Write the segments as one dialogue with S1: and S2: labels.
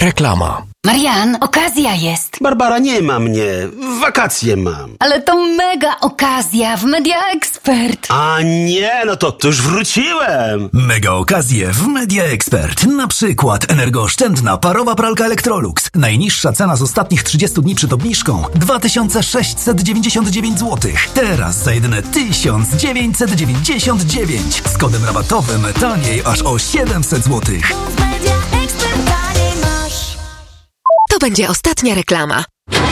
S1: Reklama.
S2: Marian, okazja jest.
S3: Barbara, nie ma mnie. Wakacje mam.
S2: Ale to mega okazja w Media Expert.
S3: A nie, no to już wróciłem.
S4: Mega okazje w Media Expert. Na przykład energooszczędna parowa pralka Electrolux. Najniższa cena z ostatnich 30 dni przed obniżką 2699 zł. Teraz za jedyne 1999. Z kodem rabatowym taniej aż o 700 zł.
S5: To będzie ostatnia reklama.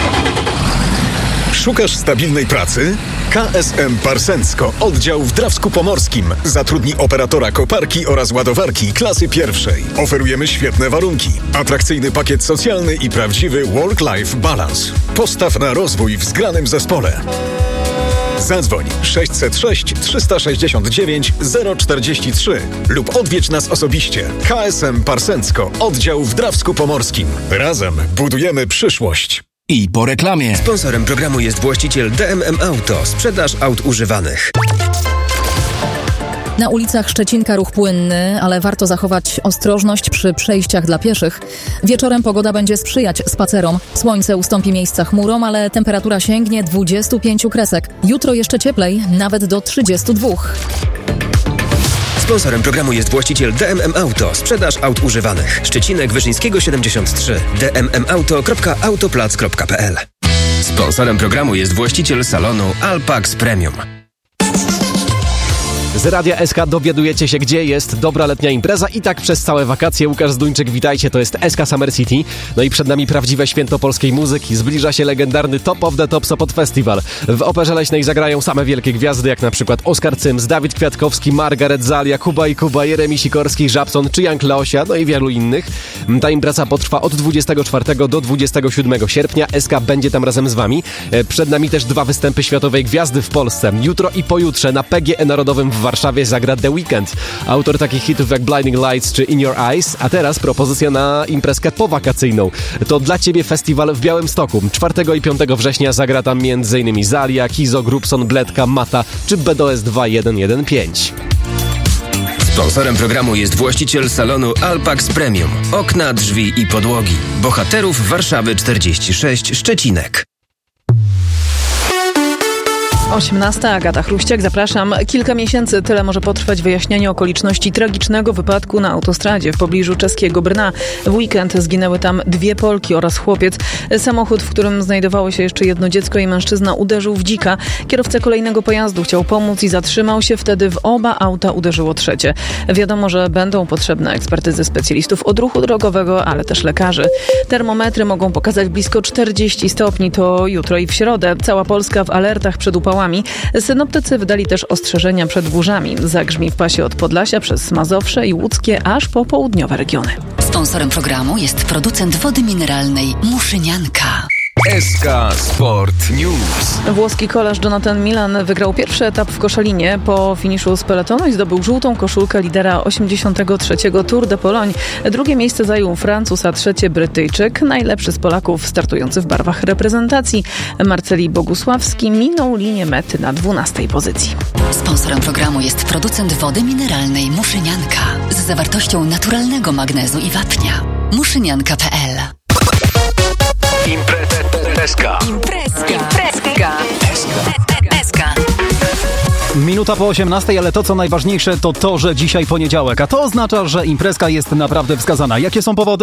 S6: Szukasz stabilnej pracy? KSM Parsensko, oddział w Drawsku Pomorskim. Zatrudni operatora koparki oraz ładowarki klasy pierwszej. Oferujemy świetne warunki, atrakcyjny pakiet socjalny i prawdziwy work-life balance. Postaw na rozwój w zgranym zespole. Zadzwoń 606 369 043 lub odwiedź nas osobiście. KSM Parsensko, oddział w Drawsku Pomorskim. Razem budujemy przyszłość.
S1: I po reklamie.
S7: Sponsorem programu jest właściciel DMM Auto, sprzedaż aut używanych.
S8: Na ulicach Szczecinka ruch płynny, ale warto zachować ostrożność przy przejściach dla pieszych. Wieczorem pogoda będzie sprzyjać spacerom. Słońce ustąpi miejsca chmurom, ale temperatura sięgnie 25 kresek. Jutro jeszcze cieplej, nawet do 32.
S7: Sponsorem programu jest właściciel DMM Auto, sprzedaż aut używanych. Szczecinek Wyszyńskiego 73. dmmauto.autoplac.pl. Sponsorem programu jest właściciel salonu Alpax Premium.
S9: Z Radia SK dowiadujecie się, gdzie jest dobra letnia impreza i tak przez całe wakacje. Łukasz Zduńczyk, witajcie, to jest SK Summer City. No i przed nami prawdziwe święto polskiej muzyki. Zbliża się legendarny Top of the Top Sopot Festival. W Operze Leśnej zagrają same wielkie gwiazdy, jak na przykład Oskar Cyms, Dawid Kwiatkowski, Margaret Zalia, Kuba i Kuba, Jeremi Sikorski, Żabson czy Jan Kleosia, no i wielu innych. Ta impreza potrwa od 24 do 27 sierpnia. SK będzie tam razem z wami. Przed nami też 2 występy światowej gwiazdy w Polsce. Jutro i pojutrze na PGE Narodowym w Warszawie zagra The Weeknd, autor takich hitów jak Blinding Lights czy In Your Eyes, a teraz propozycja na imprezkę powakacyjną. To dla Ciebie festiwal w Białymstoku. 4 i 5 września zagra tam m.in. Zalia, Kizo, Grubson, Bledka, Mata czy BDOS 2115.
S7: Sponsorem programu jest właściciel salonu Alpax Premium. Okna, drzwi i podłogi. Bohaterów Warszawy 46, Szczecinek.
S10: 18. Agata Chruściak, zapraszam. Kilka miesięcy, tyle może potrwać wyjaśnienie okoliczności tragicznego wypadku na autostradzie w pobliżu czeskiego Brna. W weekend zginęły tam 2 Polki oraz chłopiec. Samochód, w którym znajdowało się jeszcze jedno dziecko i mężczyzna, uderzył w dzika. Kierowca kolejnego pojazdu chciał pomóc i zatrzymał się. Wtedy w oba auta uderzyło trzecie. Wiadomo, że będą potrzebne ekspertyzy specjalistów od ruchu drogowego, ale też lekarzy. Termometry mogą pokazać blisko 40 stopni. To jutro i w środę. Cała Polska w alertach przed upałami. Synoptycy wydali też ostrzeżenia przed burzami. Zagrzmi w pasie od Podlasia przez Mazowsze i Łódzkie aż po południowe regiony.
S2: Sponsorem programu jest producent wody mineralnej Muszynianka.
S1: SK Sport News.
S10: Włoski kolarz Jonathan Milan wygrał pierwszy etap w Koszalinie. Po finiszu z peletonu i zdobył żółtą koszulkę lidera 83. Tour de Pologne. Drugie miejsce zajął Francuz, a trzecie Brytyjczyk. Najlepszy z Polaków startujący w barwach reprezentacji Marceli Bogusławski minął linię mety na 12. pozycji.
S2: Sponsorem programu jest producent wody mineralnej Muszynianka z zawartością naturalnego magnezu i wapnia. Muszynianka.pl.
S1: Imprezka.
S11: Minuta po 18, ale to co najważniejsze to, że dzisiaj poniedziałek, a to oznacza, że imprezka jest naprawdę wskazana. Jakie są powody?